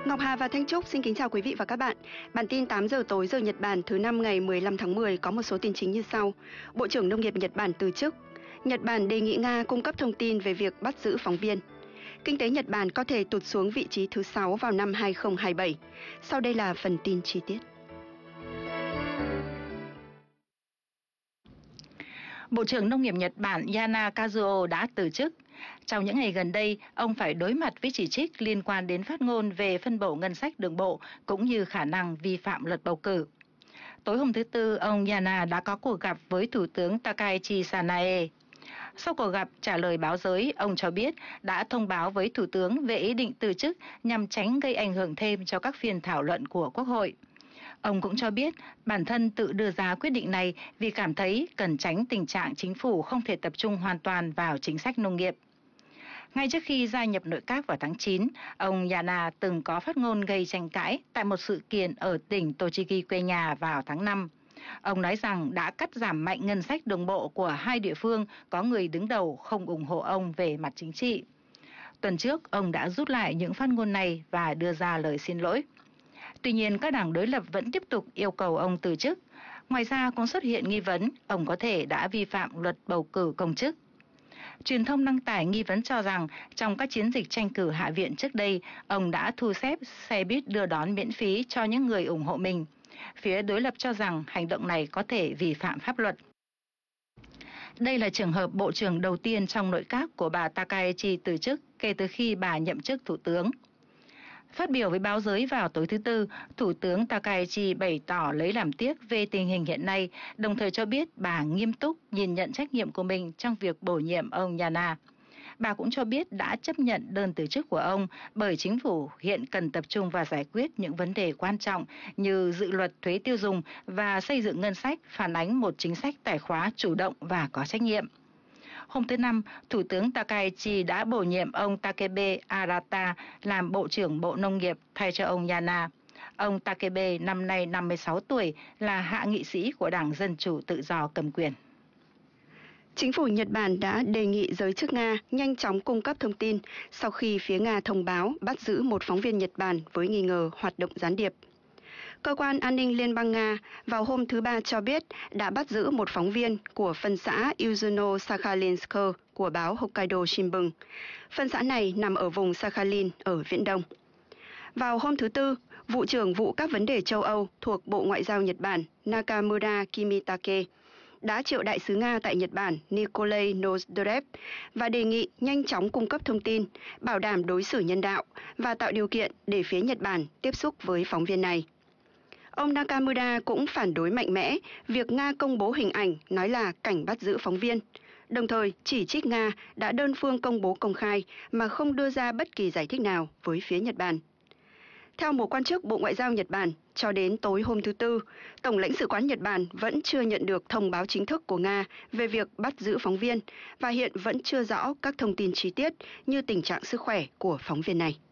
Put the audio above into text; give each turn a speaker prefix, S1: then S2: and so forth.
S1: Ngọc Hà và Thanh Trúc xin kính chào quý vị và các bạn. Bản tin 8 giờ tối giờ Nhật Bản thứ 5 ngày 15 tháng 10 có một số tin chính như sau. Bộ trưởng Nông nghiệp Nhật Bản từ chức. Nhật Bản đề nghị Nga cung cấp thông tin về việc bắt giữ phóng viên. Kinh tế Nhật Bản có thể tụt xuống vị trí thứ 6 vào năm 2027. Sau đây là phần tin chi tiết.
S2: Bộ trưởng Nông nghiệp Nhật Bản Yana Kazuo đã từ chức. Trong những ngày gần đây, ông phải đối mặt với chỉ trích liên quan đến phát ngôn về phân bổ ngân sách đường bộ cũng như khả năng vi phạm luật bầu cử. Tối hôm thứ Tư, ông Yana đã có cuộc gặp với Thủ tướng Takaichi Sanae. Sau cuộc gặp trả lời báo giới, ông cho biết đã thông báo với Thủ tướng về ý định từ chức nhằm tránh gây ảnh hưởng thêm cho các phiên thảo luận của Quốc hội. Ông cũng cho biết bản thân tự đưa ra quyết định này vì cảm thấy cần tránh tình trạng chính phủ không thể tập trung hoàn toàn vào chính sách nông nghiệp. Ngay trước khi gia nhập nội các vào tháng 9, ông Yana từng có phát ngôn gây tranh cãi tại một sự kiện ở tỉnh Tochigi quê nhà vào tháng 5. Ông nói rằng đã cắt giảm mạnh ngân sách đường bộ của hai địa phương có người đứng đầu không ủng hộ ông về mặt chính trị. Tuần trước, ông đã rút lại những phát ngôn này và đưa ra lời xin lỗi. Tuy nhiên, các đảng đối lập vẫn tiếp tục yêu cầu ông từ chức. Ngoài ra, cũng xuất hiện nghi vấn ông có thể đã vi phạm luật bầu cử công chức. Truyền thông đăng tải nghi vấn cho rằng trong các chiến dịch tranh cử hạ viện trước đây, ông đã thu xếp xe buýt đưa đón miễn phí cho những người ủng hộ mình. Phía đối lập cho rằng hành động này có thể vi phạm pháp luật. Đây là trường hợp bộ trưởng đầu tiên trong nội các của bà Takaichi từ chức kể từ khi bà nhậm chức thủ tướng. Phát biểu với báo giới vào tối thứ Tư, Thủ tướng Takaichi bày tỏ lấy làm tiếc về tình hình hiện nay, đồng thời cho biết bà nghiêm túc nhìn nhận trách nhiệm của mình trong việc bổ nhiệm ông Yana. Bà cũng cho biết đã chấp nhận đơn từ chức của ông bởi chính phủ hiện cần tập trung vào giải quyết những vấn đề quan trọng như dự luật thuế tiêu dùng và xây dựng ngân sách phản ánh một chính sách tài khóa chủ động và có trách nhiệm. Hôm thứ Năm, Thủ tướng Takaichi đã bổ nhiệm ông Takebe Arata làm Bộ trưởng Bộ Nông nghiệp thay cho ông Yana. Ông Takebe năm nay 56 tuổi, là hạ nghị sĩ của Đảng Dân Chủ Tự do cầm quyền.
S1: Chính phủ Nhật Bản đã đề nghị giới chức Nga nhanh chóng cung cấp thông tin sau khi phía Nga thông báo bắt giữ một phóng viên Nhật Bản với nghi ngờ hoạt động gián điệp. Cơ quan an ninh Liên bang Nga vào hôm thứ Ba cho biết đã bắt giữ một phóng viên của phân xã Yuzhno-Sakhalinsk của báo Hokkaido Shimbun. Phân xã này nằm ở vùng Sakhalin ở Viễn Đông. Vào hôm thứ Tư, Vụ trưởng Vụ các vấn đề châu Âu thuộc Bộ Ngoại giao Nhật Bản Nakamura Kimitake đã triệu đại sứ Nga tại Nhật Bản Nikolai Nozdrev và đề nghị nhanh chóng cung cấp thông tin, bảo đảm đối xử nhân đạo và tạo điều kiện để phía Nhật Bản tiếp xúc với phóng viên này. Ông Nakamura cũng phản đối mạnh mẽ việc Nga công bố hình ảnh nói là cảnh bắt giữ phóng viên, đồng thời chỉ trích Nga đã đơn phương công bố công khai mà không đưa ra bất kỳ giải thích nào với phía Nhật Bản. Theo một quan chức Bộ Ngoại giao Nhật Bản, cho đến tối hôm thứ Tư, Tổng lãnh sự quán Nhật Bản vẫn chưa nhận được thông báo chính thức của Nga về việc bắt giữ phóng viên và hiện vẫn chưa rõ các thông tin chi tiết như tình trạng sức khỏe của phóng viên này.